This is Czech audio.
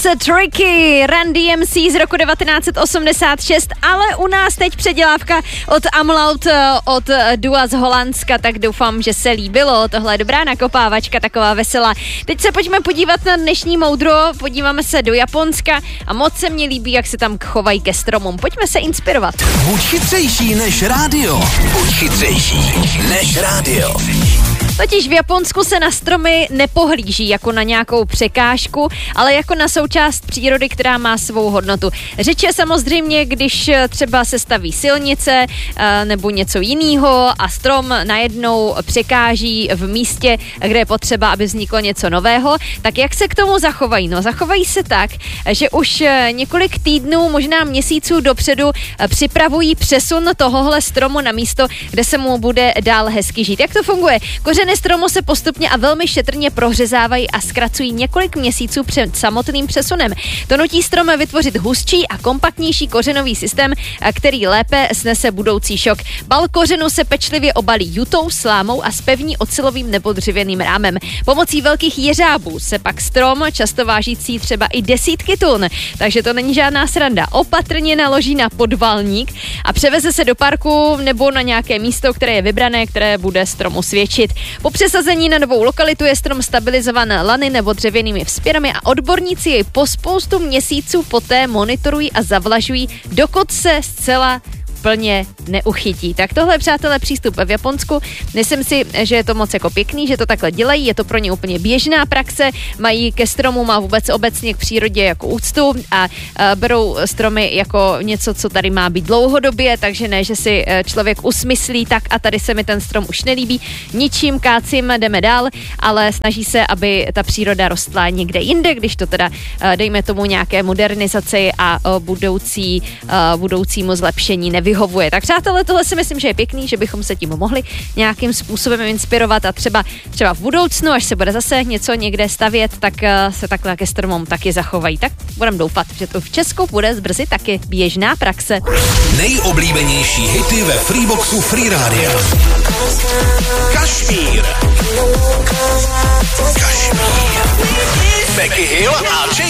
Tricky, Run DMC z roku 1986, ale u nás teď předělávka od Umlaut, od Dua z Holandska, tak doufám, že se líbilo. Tohle je dobrá nakopávačka, taková veselá. Teď se pojďme podívat na dnešní moudro, podíváme se do Japonska a moc se mně líbí, jak se tam chovají ke stromům. Pojďme se inspirovat. Buď chytřejší než rádio. Buď chytřejší než rádio. Totiž v Japonsku se na stromy nepohlíží jako na nějakou překážku, ale jako na součást přírody, která má svou hodnotu. Řeč je samozřejmě, když třeba se staví silnice nebo něco jiného a strom najednou překáží v místě, kde je potřeba, aby vzniklo něco nového, tak jak se k tomu zachovají? No, zachovají se tak, že už několik týdnů, možná měsíců dopředu připravují přesun tohohle stromu na místo, kde se mu bude dál hezky žít. Jak to funguje? Kořeny stromu se postupně a velmi šetrně prořezávají a zkracují několik měsíců před samotným přesunem. To nutí strom vytvořit hustší a kompaktnější kořenový systém, který lépe snese budoucí šok. Bal kořenu se pečlivě obalí jutou, slámou a spevní ocelovým nebo dřevěným rámem. Pomocí velkých jeřábů se pak strom, často vážící třeba i desítky tun, takže to není žádná sranda, opatrně naloží na podvalník a převeze se do parku nebo na nějaké místo, které je vybrané, které bude stromu svědčit. Po přesazení na novou lokalitu je strom stabilizovan lany nebo dřevěnými vzpěrami a odborníci jej po spoustu měsíců poté monitorují a zavlažují, dokud se zcela plně neuchytí. Tak tohle, přátelé, přístup v Japonsku. Myslím si, že je to moc jako pěkný, že to takhle dělají, je to pro ně úplně běžná praxe, mají ke stromu, má vůbec obecně k přírodě jako úctu a berou stromy jako něco, co tady má být dlouhodobě, takže ne, že si člověk usmyslí tak a tady se mi ten strom už nelíbí, ničím kácím, jdeme dál, ale snaží se, aby ta příroda rostla někde jinde, když to teda dejme tomu nějaké modernizaci a budoucímu zlepšení nevyhovuje. Tak přátelé, tohle si myslím, že je pěkný, že bychom se tím mohli nějakým způsobem inspirovat a třeba v budoucnu, až se bude zase něco někde stavět, tak se takhle ke stromům taky zachovají. Tak budeme doufat, že to v Česku bude brzy taky běžná praxe. Nejoblíbenější hity ve Freeboxu Free Rádia. Kašmír. Becky Hill a